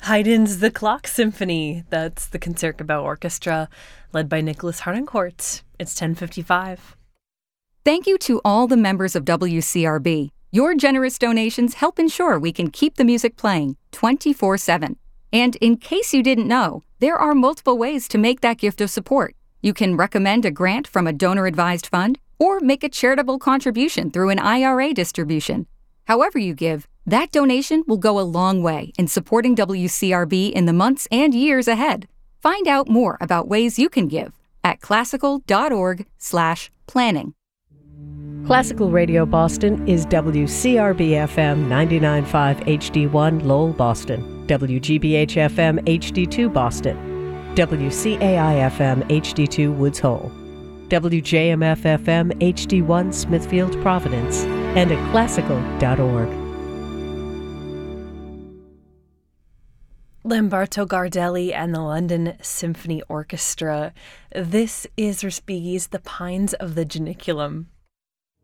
Haydn's The Clock Symphony. That's the Concertgebouw Orchestra, led by Nicholas Harnoncourt. It's 10:55. Thank you to all the members of WCRB. Your generous donations help ensure we can keep the music playing 24/7. And in case you didn't know, there are multiple ways to make that gift of support. You can recommend a grant from a donor-advised fund or make a charitable contribution through an IRA distribution. However you give, that donation will go a long way in supporting WCRB in the months and years ahead. Find out more about ways you can give at classical.org/planning. Classical Radio Boston is WCRB-FM 99.5 HD1 Lowell, Boston, WGBH-FM HD2 Boston, WCAI-FM HD2 Woods Hole, WJMF-FM HD1 Smithfield, Providence, and at classical.org. Lamberto Gardelli and the London Symphony Orchestra. This is Respighi's The Pines of the Janiculum.